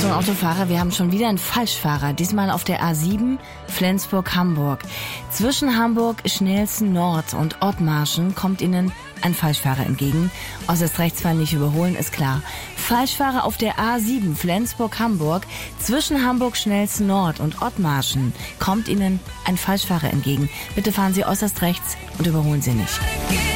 Achtung Autofahrer, wir haben schon wieder einen Falschfahrer, diesmal auf der A7 Flensburg-Hamburg. Zwischen Hamburg-Schnelsen Nord und Othmarschen kommt Ihnen ein Falschfahrer entgegen. Äußerst rechts fahren, nicht überholen, ist klar. Falschfahrer auf der A7 Flensburg-Hamburg. Zwischen Hamburg-Schnelsen Nord und Othmarschen kommt Ihnen ein Falschfahrer entgegen. Bitte fahren Sie äußerst rechts und überholen Sie nicht.